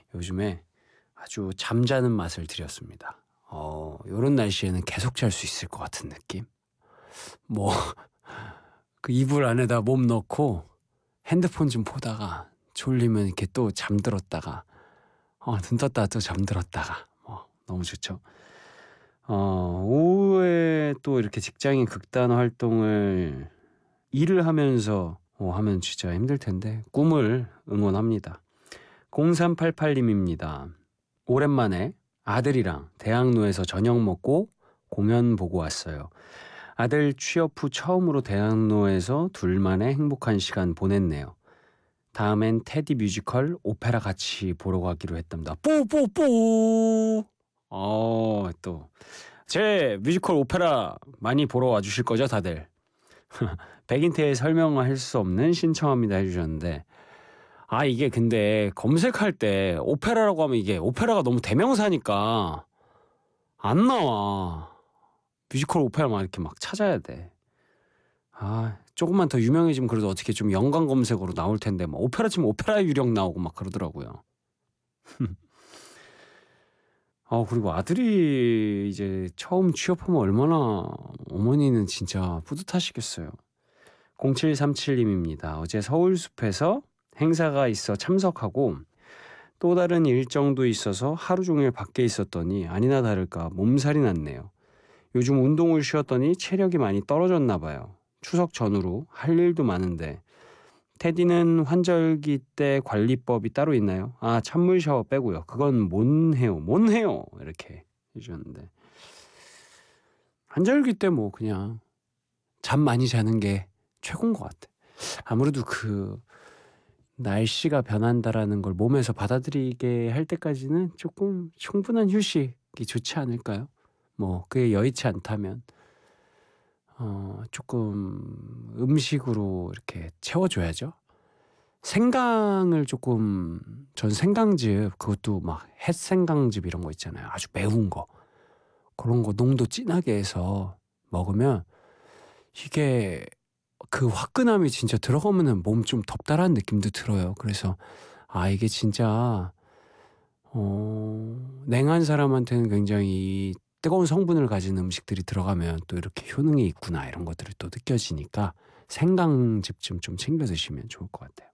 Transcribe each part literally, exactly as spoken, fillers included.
요즘에 아주 잠자는 맛을 들였습니다. 어, 요런 날씨에는 계속 잘 수 있을 것 같은 느낌? 뭐, 그 이불 안에다 몸 넣고 핸드폰 좀 보다가 졸리면 이렇게 또 잠들었다가, 어, 눈 떴다가 또 잠들었다가, 뭐, 너무 좋죠. 어, 오후에 또 이렇게 직장인 극단 활동을 일을 하면서 어, 하면 진짜 힘들 텐데, 꿈을 응원합니다. 공삼팔팔님입니다. 오랜만에 아들이랑 대학로에서 저녁 먹고 공연 보고 왔어요. 아들 취업 후 처음으로 대학로에서 둘만의 행복한 시간 보냈네요. 다음엔 테디 뮤지컬 오페라 같이 보러 가기로 했답니다. 뿌뿌뿌. 어, 또 제 뮤지컬 오페라 많이 보러 와주실 거죠, 다들? 백인태의 설명할 수 없는 신청합니다 해주셨는데, 아 이게 근데 검색할 때 오페라라고 하면 이게 오페라가 너무 대명사니까 안 나와. 뮤지컬 오페라 막 이렇게 막 찾아야 돼. 아 조금만 더 유명해지면 그래도 어떻게 좀 연관 검색어로 나올 텐데 뭐 오페라 치면 오페라 유령 나오고 막 그러더라고요. 아 그리고 아들이 이제 처음 취업하면 얼마나 어머니는 진짜 뿌듯하시겠어요. 공칠삼칠님입니다. 어제 서울숲에서 행사가 있어 참석하고 또 다른 일정도 있어서 하루 종일 밖에 있었더니 아니나 다를까 몸살이 났네요. 요즘 운동을 쉬었더니 체력이 많이 떨어졌나 봐요. 추석 전후로 할 일도 많은데 테디는 환절기 때 관리법이 따로 있나요? 아 찬물 샤워 빼고요. 그건 못 해요. 못 해요. 이렇게 해주셨는데 환절기 때 뭐 그냥 잠 많이 자는 게 최고인 것 같아. 아무래도 그 날씨가 변한다라는 걸 몸에서 받아들이게 할 때까지는 조금 충분한 휴식이 좋지 않을까요? 뭐 그게 여의치 않다면 어 조금 음식으로 이렇게 채워줘야죠. 생강을 조금 전 생강즙 그것도 막 햇생강즙 이런 거 있잖아요. 아주 매운 거 그런 거 농도 진하게 해서 먹으면 이게 그 화끈함이 진짜 들어가면은 몸 좀 덥다라는 느낌도 들어요. 그래서 아 이게 진짜 어 냉한 사람한테는 굉장히 뜨거운 성분을 가진 음식들이 들어가면 또 이렇게 효능이 있구나 이런 것들이 또 느껴지니까 생강즙 좀 좀 챙겨 드시면 좋을 것 같아요.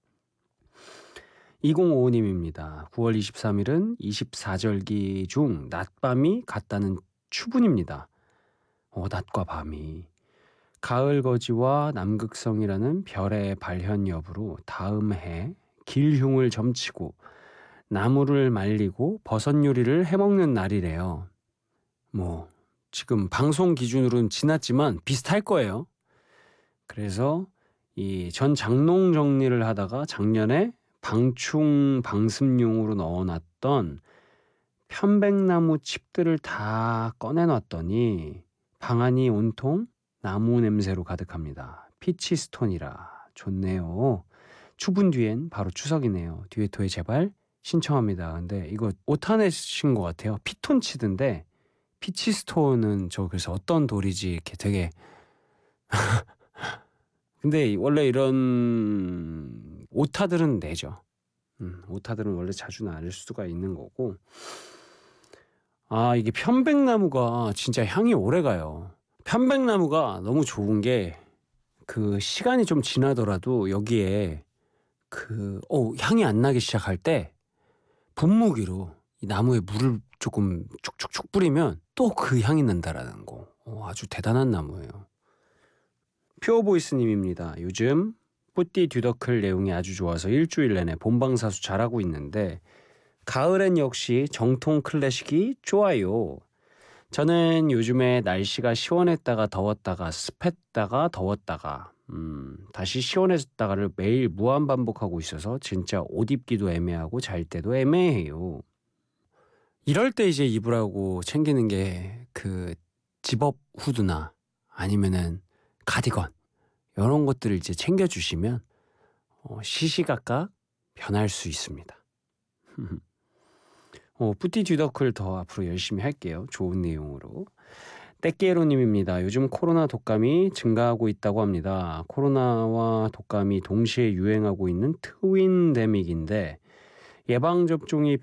이공오오님입니다. 구월 이십삼일은 이십사절기 중 낮밤이 같다는 추분입니다. 어 낮과 밤이 가을 거지와 남극성이라는 별의 발현 여부로 다음 해 길흉을 점치고 나무를 말리고 버섯 요리를 해먹는 날이래요. 뭐 지금 방송 기준으로는 지났지만 비슷할 거예요. 그래서 이 전 장롱 정리를 하다가 작년에 방충 방습용으로 넣어놨던 편백나무 칩들을 다 꺼내놨더니 방 안이 온통 나무 냄새로 가득합니다. 피치스톤이라 좋네요. 추분 뒤엔 바로 추석이네요. 듀에토에 제발 신청합니다. 근데 이거 오타내신 것 같아요. 피톤치드인데 피치스톤은 저 그래서 어떤 돌이지 이렇게 되게 근데 원래 이런 오타들은 내죠. 음, 오타들은 원래 자주 날 수가 있는 거고 아 이게 편백나무가 진짜 향이 오래가요. 편백나무가 너무 좋은 게 그 시간이 좀 지나더라도 여기에 그 어 향이 안 나기 시작할 때 분무기로 이 나무에 물을 조금 축축축 뿌리면 또 그 향이 난다라는 거. 어, 아주 대단한 나무예요. 퓨어보이스님입니다. 요즘 뿌띠 듀더클 내용이 아주 좋아서 일주일 내내 본방사수 잘하고 있는데 가을엔 역시 정통 클래식이 좋아요. 저는 요즘에 날씨가 시원했다가 더웠다가 습했다가 더웠다가 음, 다시 시원해졌다가를 매일 무한 반복하고 있어서 진짜 옷 입기도 애매하고 잘 때도 애매해요. 이럴 때 이제 입으라고 챙기는 게 그 집업 후드나 아니면은 가디건 이런 것들을 이제 챙겨주시면 어, 시시각각 변할 수 있습니다. 어, 뿌띠 듀더클 더 앞으로 열심히 할게요. 좋은 내용으로. 떼끼에로님입니다. 요즘 코로나 독감이 증가하고 있다고 합니다. 코로나와 독감이 동시에 유행하고 있는 트윈데믹인데 예방접종이